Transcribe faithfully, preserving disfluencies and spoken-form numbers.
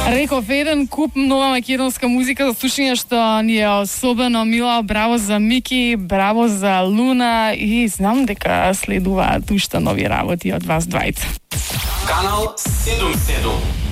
Реков, еден куп нова македонска музика за слушање што ни е особено мила. Браво за Мики, браво за Луна и знам дека следуваат уште нови работи од вас двајца. Канал седумдесет и седум